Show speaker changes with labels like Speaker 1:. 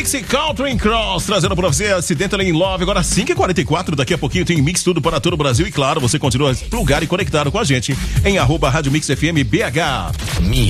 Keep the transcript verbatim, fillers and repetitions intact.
Speaker 1: Mix e Country Cross, trazendo pra você Accidental in Love, agora cinco e quarenta e quatro, daqui a pouquinho tem Mix tudo para todo o Brasil e claro, você continua plugado e conectado com a gente em arroba Rádio Mix F M B H.